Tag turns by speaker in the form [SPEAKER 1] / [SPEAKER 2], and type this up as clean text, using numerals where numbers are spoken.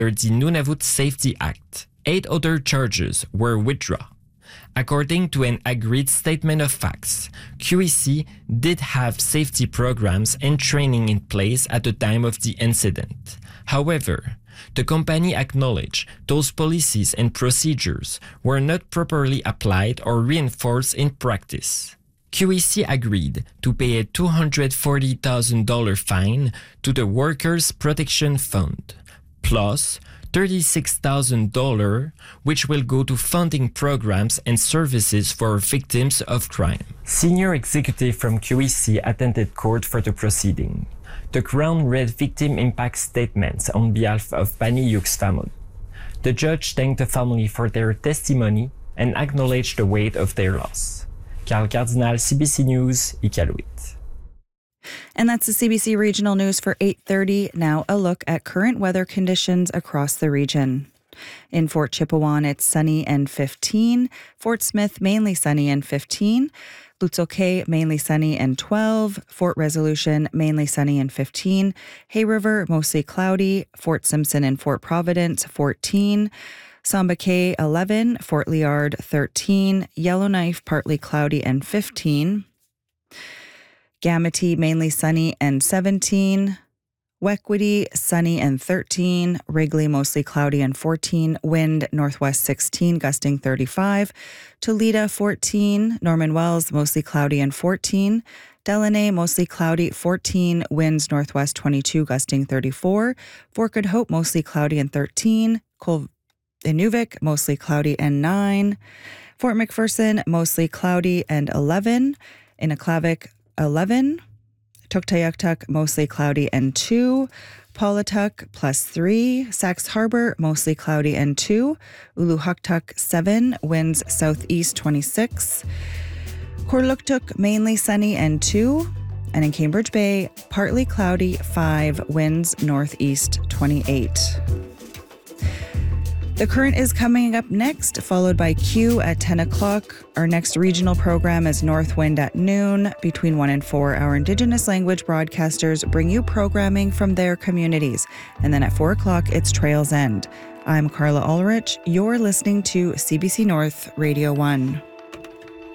[SPEAKER 1] under the Nunavut Safety Act. 8 other charges were withdrawn. According to an agreed statement of facts, QEC did have safety programs and training in place at the time of the incident. However, the company acknowledged those policies and procedures were not properly applied or reinforced in practice. QEC agreed to pay a $240,000 fine to the Workers' Protection Fund, plus $36,000, which will go to funding programs and services for victims of crime. Senior executive from QEC attended court for the proceeding. The Crown read victim impact statements on behalf of Pani Youk's family. The judge thanked the family for their testimony and acknowledged the weight of their loss. Carl Cardinal, CBC News, Iqaluit.
[SPEAKER 2] And that's the CBC Regional News for 8:30. Now a look at current weather conditions across the region. In Fort Chipewyan, it's sunny and 15. Fort Smith, mainly sunny and 15. Lutzoke, mainly sunny and 12. Fort Resolution, mainly sunny and 15. Hay River, mostly cloudy. Fort Simpson and Fort Providence, 14. Samba Cay, 11. Fort Liard, 13. Yellowknife, partly cloudy and 15. Gamity, mainly sunny and 17. Wequity, sunny and 13. Wrigley, mostly cloudy and 14. Wind, northwest 16, gusting 35. Toledo, 14. Norman Wells, mostly cloudy and 14. Delaney, mostly cloudy, 14. Winds, northwest 22, gusting 34. Fort Good Hope, mostly cloudy and 13. Inuvik, mostly cloudy and 9. Fort McPherson, mostly cloudy and 11. Inuklavik, 11. Tuktoyaktuk, mostly cloudy and 2. Paulatuk, +3. Sax Harbor, mostly cloudy and 2. Uluhuktuk, 7. Winds southeast 26. Korluktuk, mainly sunny and 2. And in Cambridge Bay, partly cloudy, 5. Winds northeast 28. The Current is coming up next, followed by Q at 10 o'clock. Our next regional program is Northwind at noon. Between 1 and 4, our Indigenous language broadcasters bring you programming from their communities. And then at 4 o'clock, it's Trails End. I'm Carla Ulrich. You're listening to CBC North Radio 1.